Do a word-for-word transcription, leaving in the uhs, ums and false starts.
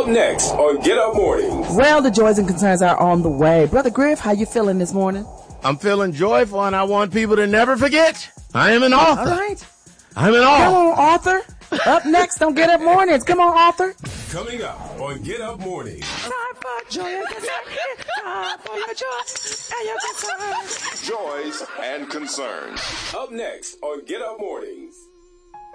Up next on Get Up Mornings. Well, the joys and concerns are on the way. Brother Griff, how you feeling this morning? I'm feeling joyful, and I want people to never forget I am an author. All right. I'm an author. Come on, author. Up next on Get Up Mornings. Come on, author. Coming up on Get Up Mornings. Time for joy and concern. Time for your joy and your concern. Joys and concerns. Up next on Get Up Mornings.